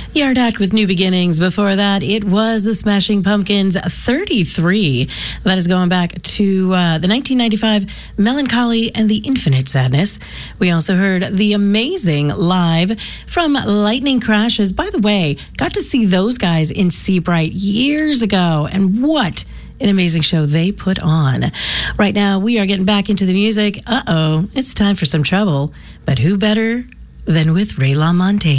Yard Act with New Beginnings. Before that, it was the Smashing Pumpkins 33. That is going back to the 1995 Melancholy and the Infinite Sadness. We also heard The Amazing live from Lightning Crashes. By the way, got to see those guys in Seabright years ago, and what an amazing show they put on. Right now, we are getting back into the music. It's time for some trouble. But who better than with Ray LaMontagne?